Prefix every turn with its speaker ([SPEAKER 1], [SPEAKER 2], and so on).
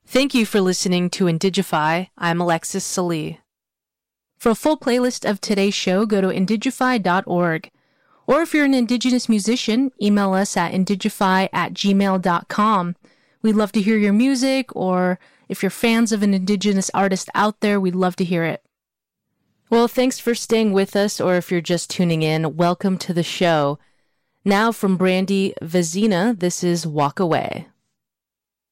[SPEAKER 1] Thank you for listening to Indigify. I'm Alexis Salee. For a full playlist of today's show, go to indigify.org. Or if you're an Indigenous musician, email us at indigify@gmail.com. We'd love to hear your music, or if you're fans of an Indigenous artist out there, we'd love to hear it. Well, thanks for staying with us, or if you're just tuning in, welcome to the show. Now from Brandy Vezina, this is Walk Away.